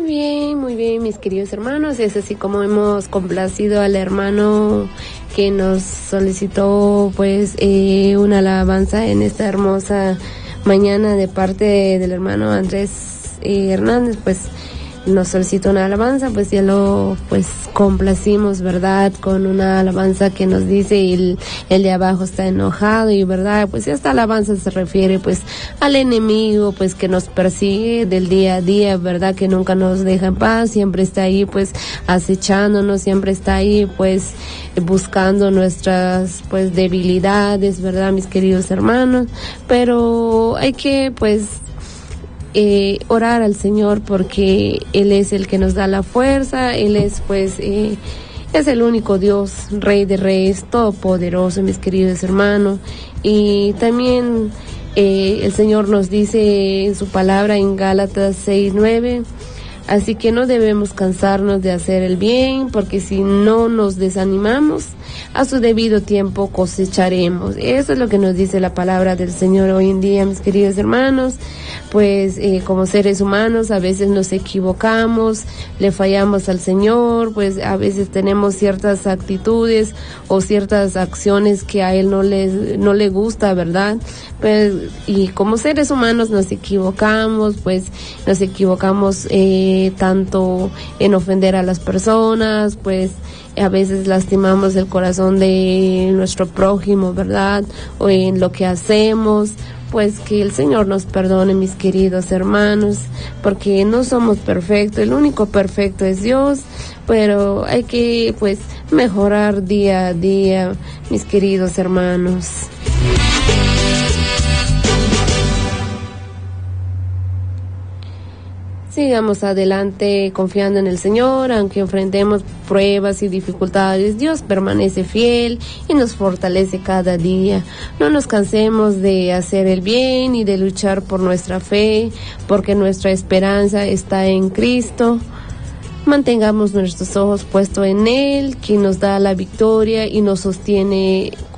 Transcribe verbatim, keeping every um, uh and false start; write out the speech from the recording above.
bien, muy bien, mis queridos hermanos. Es así como hemos complacido al hermano que nos solicitó pues eh, una alabanza en esta hermosa mañana de parte del hermano Andrés eh, Hernández, pues nos solicitó una alabanza, pues ya lo pues complacimos, ¿verdad? Con una alabanza que nos dice el, el de abajo está enojado, y verdad, pues esta alabanza se refiere pues al enemigo pues que nos persigue del día a día, ¿verdad? Que nunca nos deja en paz, siempre está ahí pues acechándonos, siempre está ahí pues buscando nuestras pues debilidades, ¿verdad, mis queridos hermanos? Pero hay que pues Eh, orar al Señor, porque Él es el que nos da la fuerza. Él es pues eh, es el único Dios, Rey de Reyes, todopoderoso, mis queridos hermanos. Y también eh, el Señor nos dice en su palabra en Gálatas seis nueve, así que no debemos cansarnos de hacer el bien, porque si no nos desanimamos, a su debido tiempo cosecharemos. Eso es lo que nos dice la palabra del Señor hoy en día, mis queridos hermanos. Pues eh, como seres humanos a veces nos equivocamos, le fallamos al Señor, pues a veces tenemos ciertas actitudes o ciertas acciones que a Él no le, no le gusta, ¿verdad? Pues, y como seres humanos nos equivocamos, pues nos equivocamos eh, tanto en ofender a las personas, pues a veces lastimamos el corazón de nuestro prójimo, ¿verdad? O en lo que hacemos. Pues que el Señor nos perdone, mis queridos hermanos, porque no somos perfectos, el único perfecto es Dios, pero hay que pues mejorar día a día, mis queridos hermanos. Sigamos adelante confiando en el Señor, aunque enfrentemos pruebas y dificultades. Dios permanece fiel y nos fortalece cada día. No nos cansemos de hacer el bien y de luchar por nuestra fe, porque nuestra esperanza está en Cristo. Mantengamos nuestros ojos puestos en Él, quien nos da la victoria y nos sostiene